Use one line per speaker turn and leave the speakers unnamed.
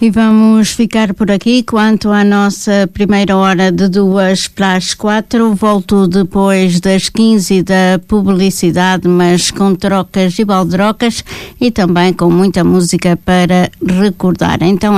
E vamos ficar por aqui. Quanto à nossa primeira hora de 2 para as 4, volto depois das 15 da publicidade, mas com trocas e baldrocas e também com muita música para recordar. Então